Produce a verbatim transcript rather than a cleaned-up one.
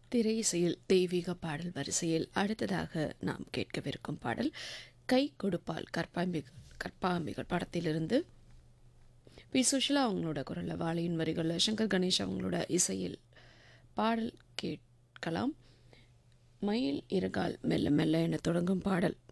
திரை இசையில் தெய்வீக பாடல் வரிசையில் அடுத்ததாக நாம் கேட்கவிருக்கும் பாடல் கை கொடுப்பால் கற்பாம்பிகள் கற்பாம்பிகள் படத்திலிருந்து பி சுஷிலா அவங்களோட குரலில் வாழையின் வரிகளில் சங்கர் கணேஷ் அவங்களோட இசையில் பாடல் கேட்கலாம். மயில் இருகால் மெல்ல மெல்ல என தொடங்கும் பாடல்